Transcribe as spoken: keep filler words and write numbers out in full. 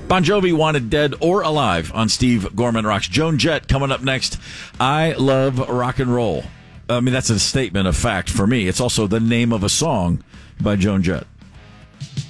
Bon Jovi wanted dead or alive on Steve Gorman Rocks. Joan Jett coming up next. I love rock and roll. I mean, that's a statement of fact for me. It's also the name of a song by Joan Jett.